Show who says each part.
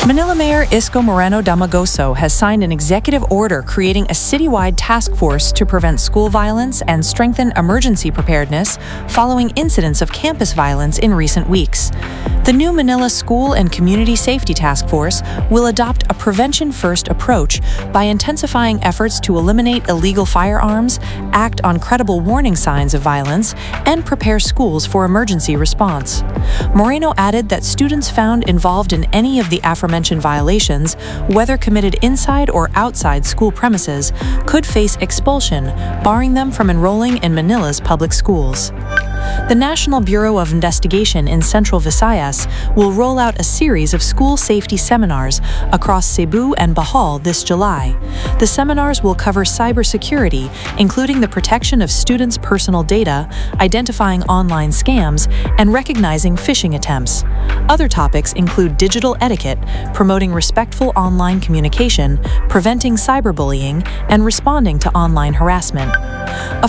Speaker 1: Manila Mayor Isko Moreno Damagoso has signed an executive order creating a citywide task force to prevent school violence and strengthen emergency preparedness following incidents of campus violence in recent weeks. The new Manila School and Community Safety Task Force will adopt a prevention-first approach by intensifying efforts to eliminate illegal firearms, act on credible warning signs of violence, and prepare schools for emergency response. Moreno added that students found involved in any of the aforementioned violations, whether committed inside or outside school premises, could face expulsion, barring them from enrolling in Manila's public schools. The National Bureau of Investigation in Central Visayas will roll out a series of school safety seminars across Cebu and Bohol this July. The seminars will cover cybersecurity, including the protection of students' personal data, identifying online scams, and recognizing phishing attempts. Other topics include digital etiquette, promoting respectful online communication, preventing cyberbullying, and responding to online harassment. A